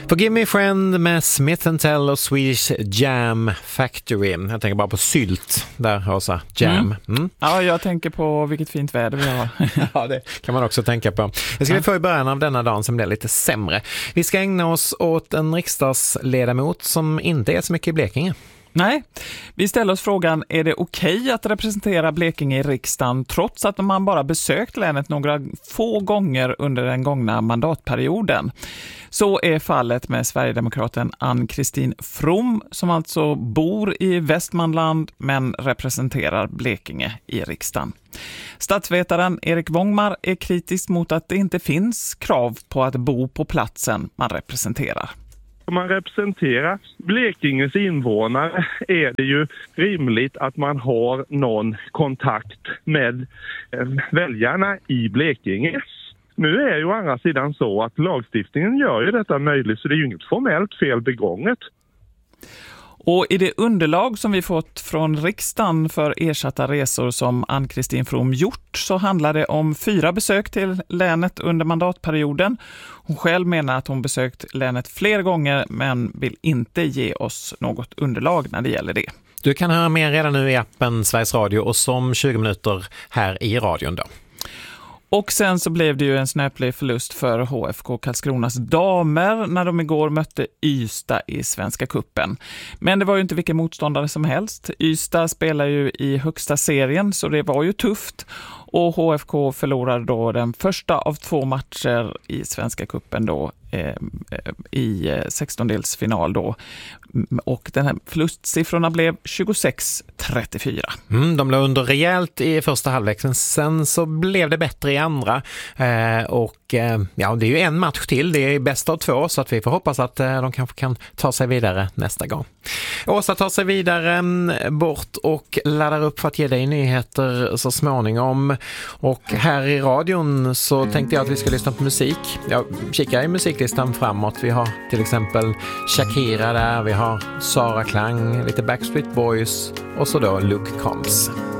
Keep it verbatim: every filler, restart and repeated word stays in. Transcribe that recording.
Forgive Me Friend med Smith and Tell och Swedish Jam Factory. Jag tänker bara på sylt där, Åsa. Jam. Mm. Mm. Ja, jag tänker på vilket fint väder vi har. Ja, det kan man också tänka på. Jag ska ja. vi få i början av denna dagen som blir lite sämre. Vi ska ägna oss åt en riksdagsledamot som inte är så mycket i Blekinge. Nej, vi ställer oss frågan, är det okej att representera Blekinge i riksdagen trots att man bara besökt länet några få gånger under den gångna mandatperioden? Så är fallet med Sverigedemokraten Ann-Kristin From som alltså bor i Västmanland men representerar Blekinge i riksdagen. Statsvetaren Erik Wångmar är kritisk mot att det inte finns krav på att bo på platsen man representerar. Om man representerar Blekinges invånare är det ju rimligt att man har någon kontakt med väljarna i Blekinge. Nu är ju å andra sidan så att lagstiftningen gör ju detta möjligt, så det är ju inget formellt fel begånget. Och i det underlag som vi fått från riksdagen för ersatta resor som Ann-Kristin From gjort så handlar det om fyra besök till länet under mandatperioden. Hon själv menar att hon besökt länet fler gånger men vill inte ge oss något underlag när det gäller det. Du kan höra mer redan nu i appen Sveriges Radio och som tjugo minuter här i radion då. Och sen så blev det ju en snöplig förlust för H F K Karlskronas damer när de igår mötte Ystad i Svenska kuppen. Men det var ju inte vilken motståndare som helst. Ystad spelar ju i högsta serien så det var ju tufft. Och H F K förlorade då den första av två matcher i Svenska kuppen då eh, i sextondelsfinal då. Och den här förlustsiffrorna blev tjugosex trettiofyra. Mm, de låg under rejält i första halvleken. Sen så blev det bättre i andra. Eh, och eh, ja, det är ju en match till. Det är bäst av två så att vi får hoppas att eh, de kanske kan ta sig vidare nästa gång. Åsa tar sig vidare bort och laddar upp för att ge dig nyheter så småningom. Och här i radion så tänkte jag att vi ska lyssna på musik. Jag kikar i musiklistan framåt. Vi har till exempel Shakira där, vi har Sara Klang, lite Backstreet Boys och så då Luke Combs.